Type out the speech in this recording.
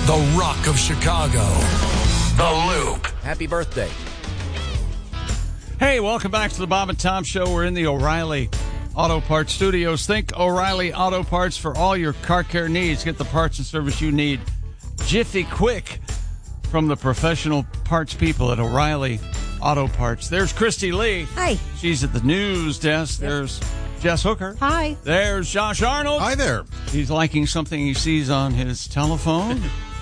the rock of Chicago, The Loop. Happy birthday. Hey, welcome back to the Bob and Tom Show. We're in the O'Reilly Auto Parts Studios. Think O'Reilly Auto Parts for all your car care needs. Get the parts and service you need. Jiffy Quick from the professional parts people at O'Reilly Auto Parts. There's Christy Lee. Hi. She's at the news desk. There's Jess Hooker. Hi. There's Josh Arnold. Hi there. He's liking something he sees on his telephone.